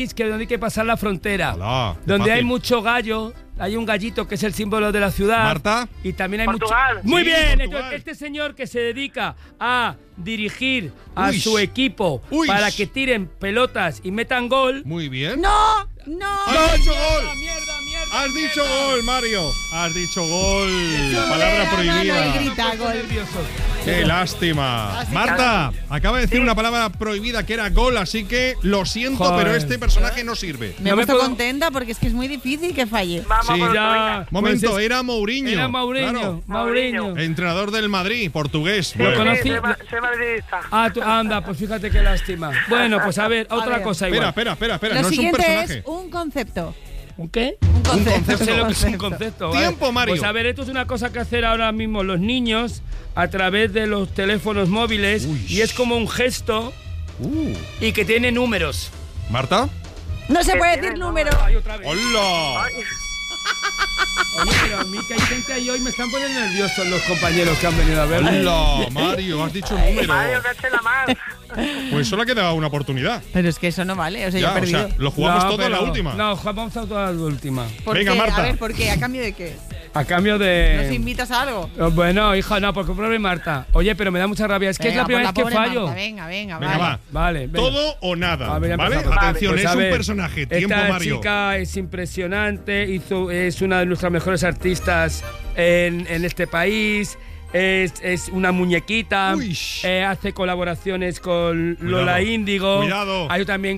que donde hay que pasar la frontera. Hola, donde fácil. hay mucho gallo. Hay un gallito que es el símbolo de la ciudad. Marta. Y también hay Portugal. mucho. Muy Sí, bien. Portugal. Entonces, este señor que se dedica a dirigir a Uy. su equipo Uy. para que tiren pelotas y metan gol. Muy bien. ¡No! ¡Has dicho gol! Mierda. ¡Has dicho gol, Mario! ¡Has dicho gol! Palabra prohibida. Y grita gol. ¡Qué lástima! Marta, acaba de decir una palabra prohibida que era gol, así que lo siento, Joder. pero este personaje no sirve. Me he No me puesto puedo- contenta porque es que es muy difícil que falle. Vamos Sí, por otro, ya. venga. Momento, Pues es- era Mourinho. Era Mourinho. Claro. Mourinho. Entrenador del Madrid, portugués. Lo Bueno. conocí. Soy madridista. Anda, pues fíjate qué lástima. Bueno, pues a ver, otra ver. cosa igual. Espera, Lo no es un siguiente personaje. es un concepto. ¿Un qué? Un concepto. concepto. Sé lo que es un concepto, ¿vale? Tiempo, Mario. Pues a ver, esto es una cosa que hacer ahora mismo los niños a través de los teléfonos móviles. Uy. Y es como un gesto y que tiene números. ¿Marta? No se ¿Qué puede tiene, decir no? número. Ay, otra vez. ¡Hola! Ay, Oye, pero a mí que hay gente ahí hoy me están poniendo nerviosos los compañeros que han venido a verme. ¡Hola, Mario! Has dicho un número. Mario, caché la más. Pues solo ha quedado una oportunidad. Pero es que eso no vale, o sea, yo Ya, he perdido. lo jugamos todo a la pero- última. No, vamos a toda la última. ¿Por Venga, qué? Marta. A ver, ¿por qué? ¿A cambio de qué? A cambio ¿Nos de... invitas a algo? Bueno, hija, no, porque pobre Marta. Oye, pero me da mucha rabia. Es que es la primera vez que fallo. Venga, Venga, vale. va. Vale, venga. Todo o nada. A ver, ya ¿Vale? empezamos. Atención, Pues es a un ver, personaje. Tiempo, esta Mario. chica es impresionante, es una de nuestras mejores artistas en este país. Es una muñequita. Uy. Hace colaboraciones con Cuidado. Lola Índigo. Cuidado. Hay también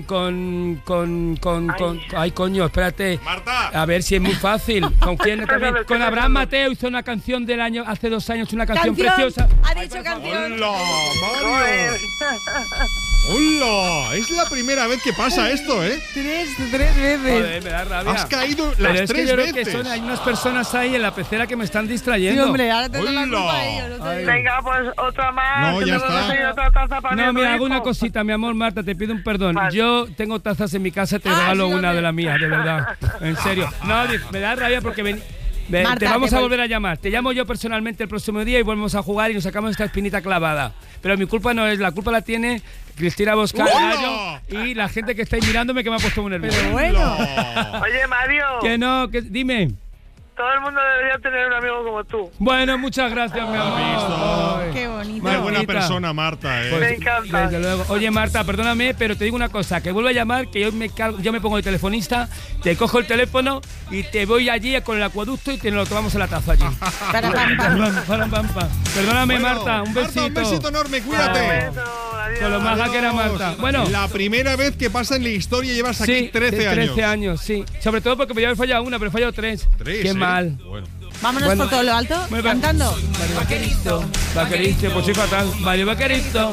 ay, coño, espérate. Marta. A ver si es muy fácil. ¿Con quién? También, Estoy con Abraham pensando. Mateo hizo una canción del año hace 2 años, una canción ¡Canción! preciosa. Ha dicho canción. ¡Hola, Mario! Joder. ¡Hola! Es la primera vez que pasa esto, ¿eh? Tres veces. Joder, me da rabia. Has caído Pero las es que 3 yo creo veces. que hay unas personas ahí en la pecera que me están Sí, distrayendo. hombre, ahora te doy la ¡Hola! culpa a ellos. No te digo. Venga, pues otra más. No, que ya tengo que está. conseguir otra taza para No, mi mira, hijo. hago una cosita, mi amor, Marta, te pido un perdón. Vale. Yo tengo tazas en mi casa, te Ah, regalo sí, una hombre. de las mías, de verdad. En serio. No, me da rabia porque Marta, te vamos te a voy- volver a llamar. Te llamo yo personalmente el próximo día y volvemos a jugar y nos sacamos esta espinita clavada. Pero mi culpa no es, la culpa la tiene Cristina Boscar ¡Hola! Gallo y la gente que estáis mirándome que me ha puesto muy nervioso. Pero bueno. Oye, Mario, Que no, que dime. todo el mundo debería tener un amigo como tú. Bueno, muchas gracias, mi amor. Ay. Qué bonito. Qué buena Martita. persona, Marta, ¿eh? Pues, Me encanta. desde luego. Oye, Marta, perdóname, pero te digo una cosa, que vuelvo a llamar, que yo me pongo de telefonista, te cojo el teléfono y te voy allí con el acueducto y te lo tomamos en la taza allí. Para pam, pam. Perdóname, Bueno, Marta, un besito. un besito enorme, cuídate. Beso, adiós. Con lo maja que era Marta. Bueno, La primera vez que pasa en la historia llevas aquí sí, 13 años. 13 años, sí. Sobre todo porque me había fallado una, pero he fallado 3. 3, Qué ¿eh? mal. Bueno. Vámonos Bueno. por todo lo alto, Muy bien. cantando. Vaquerito, pues soy fatal. Vale, vaquerito.